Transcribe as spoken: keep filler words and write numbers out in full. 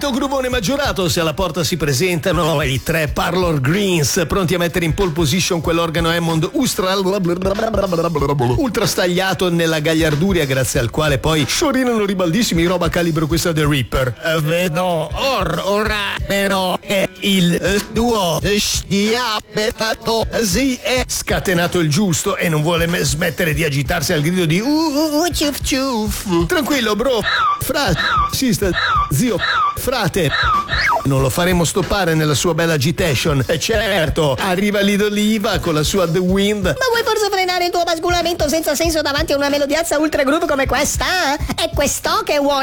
Solito gruvone maggiorato, se alla porta si presentano i tre Parlor Greens, pronti a mettere in pole position quell'organo Hammond ultra, ultra stagliato nella gagliarduria, grazie al quale poi sciorinano ribaldissimi roba calibro questa The Reaper. Vedo or, ora però che il tuo schiaffetato si è scatenato il giusto e non vuole me- smettere di agitarsi al grido di uh, uh, uh, ciuf ciuf. Tranquillo bro, frate, sista, zio, frate, non lo faremo stoppare nella sua bella agitation. E certo, arriva Lidoliva con la sua The Wind. Ma vuoi forse frenare il tuo basculamento senza senso davanti a una melodiazza ultra groove come questa? È questo che vuoi?